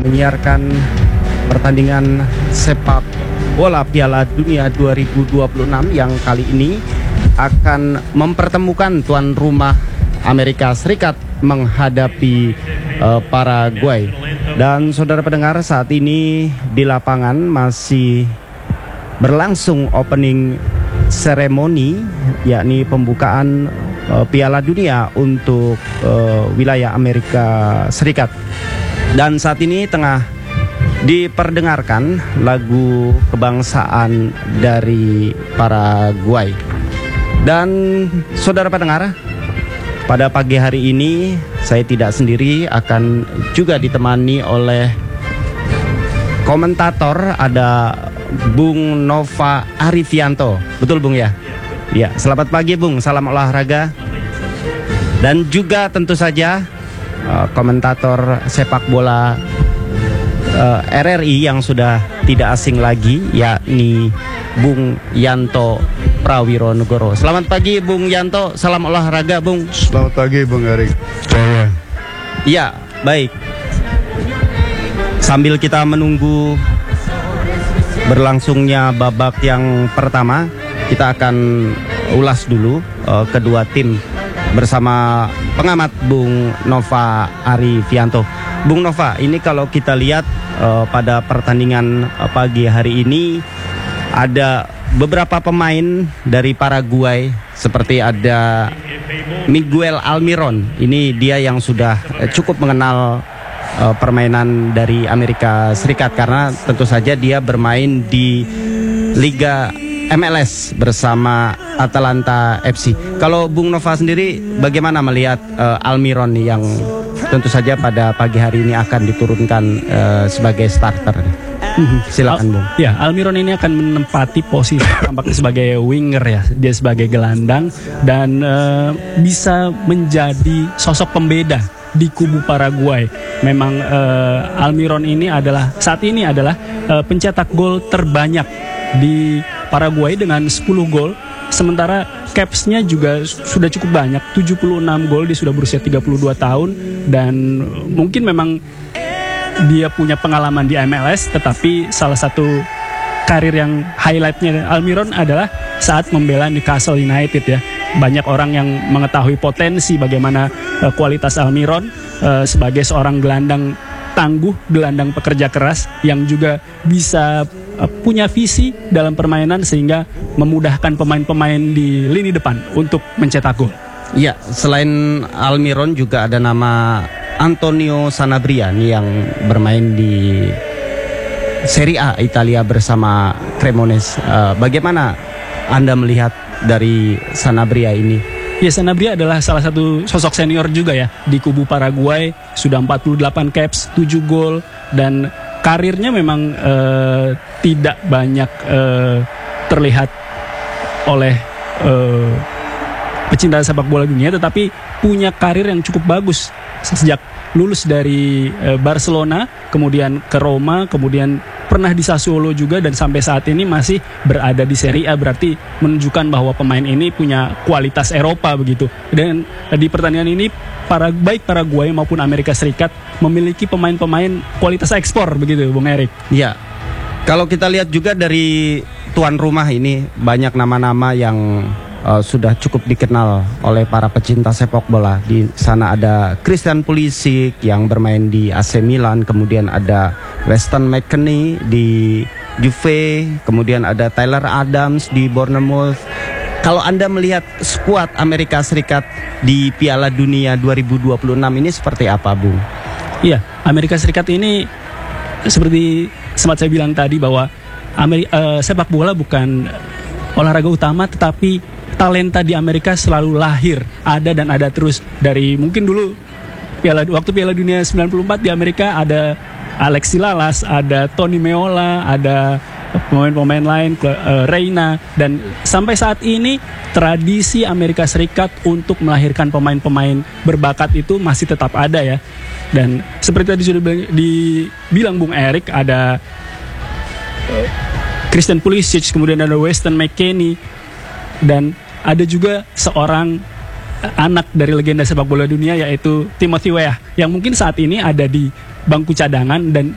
menyiarkan pertandingan sepak bola Piala Dunia 2026 yang kali ini akan mempertemukan tuan rumah Amerika Serikat menghadapi Paraguay. Dan saudara pendengar, saat ini di lapangan masih berlangsung opening ceremony, yakni pembukaan Piala Dunia untuk wilayah Amerika Serikat. Dan saat ini tengah diperdengarkan lagu kebangsaan dari Paraguay. Dan saudara pendengar, pada pagi hari ini saya tidak sendiri, akan juga ditemani oleh komentator, ada Bung Nova Arifianto. Betul Bung ya? Ya, selamat pagi Bung, salam olahraga. Dan juga tentu saja komentator sepak bola RRI yang sudah tidak asing lagi, yakni Bung Yanto Prawironegoro. Selamat pagi Bung Yanto, salam olahraga Bung. Selamat pagi Bung Erik. Ya, baik. Sambil kita menunggu berlangsungnya babak yang pertama, kita akan ulas dulu kedua tim bersama pengamat Bung Nova Arifianto. Bung Nova, ini kalau kita lihat pada pertandingan pagi hari ini ada beberapa pemain dari Paraguay, seperti ada Miguel Almiron. Ini dia yang sudah cukup mengenal permainan dari Amerika Serikat, karena tentu saja dia bermain di Liga MLS bersama Atalanta FC. Kalau Bung Nova sendiri bagaimana melihat Almiron yang tentu saja pada pagi hari ini akan diturunkan sebagai starter? Silakan Bung. Ya, Almiron ini akan menempati posisi tampaknya sebagai winger ya. Dia sebagai gelandang dan bisa menjadi sosok pembeda di kubu Paraguay. Memang Almiron ini saat ini adalah pencetak gol terbanyak di Paraguay dengan 10 gol. Sementara capsnya juga sudah cukup banyak, 76 gol. Dia sudah berusia 32 tahun dan mungkin memang dia punya pengalaman di MLS, tetapi salah satu karir yang highlightnya Almiron adalah saat membela Newcastle United ya. Banyak orang yang mengetahui potensi bagaimana kualitas Almiron sebagai seorang gelandang tangguh, gelandang pekerja keras yang juga bisa punya visi dalam permainan sehingga memudahkan pemain-pemain di lini depan untuk mencetak gol. Ya, selain Almiron juga ada nama Antonio Sanabria nih yang bermain di Serie A Italia bersama Cremonese. Bagaimana Anda melihat dari Sanabria ini? Ya, Sanabria adalah salah satu sosok senior juga ya di kubu Paraguay. Sudah 48 caps, 7 gol, dan karirnya memang tidak banyak terlihat oleh pecinta sepak bola dunia, tetapi punya karir yang cukup bagus. Sejak lulus dari Barcelona, kemudian ke Roma, kemudian pernah di Sassuolo juga, dan sampai saat ini masih berada di Serie A. Berarti menunjukkan bahwa pemain ini punya kualitas Eropa begitu. Dan di pertandingan ini baik Paraguay maupun Amerika Serikat memiliki pemain-pemain kualitas ekspor begitu, Bung Erik. Ya, kalau kita lihat juga dari tuan rumah ini banyak nama-nama yang sudah cukup dikenal oleh para pecinta sepak bola. Di sana ada Christian Pulisic yang bermain di AC Milan, kemudian ada Weston McKennie di Juve, kemudian ada Tyler Adams di Bournemouth. Kalau Anda melihat skuad Amerika Serikat di Piala Dunia 2026 ini seperti apa, Bung? Iya, Amerika Serikat ini seperti sempat saya bilang tadi bahwa sepak bola bukan olahraga utama, tetapi talenta di Amerika selalu lahir, ada dan ada terus. Dari mungkin dulu waktu Piala Dunia 94 di Amerika ada Alexi Lalas, ada Tony Meola, ada pemain-pemain lain, Reina, dan sampai saat ini tradisi Amerika Serikat untuk melahirkan pemain-pemain berbakat itu masih tetap ada ya. Dan seperti tadi sudah dibilang Bung Erik, ada Christian Pulisic, kemudian ada Weston McKennie, dan ada juga seorang anak dari legenda sepak bola dunia yaitu Timothy Weah yang mungkin saat ini ada di bangku cadangan dan